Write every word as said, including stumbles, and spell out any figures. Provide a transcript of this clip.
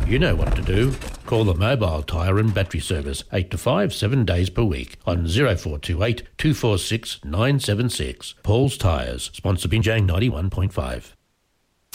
You know what to do. Call the Mobile Tyre and Battery Service eight to five, seven days per week on zero four two eight, two four six, nine seven six. Paul's Tyres, sponsor Binjang ninety-one point five.